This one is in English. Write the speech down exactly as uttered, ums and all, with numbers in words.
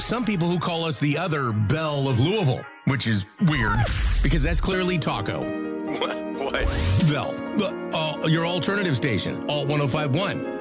there's some people who call us the other Belle of Louisville, which is weird because that's clearly Taco. What? What? Bell, uh, uh, your alternative station, Alt one oh five point one.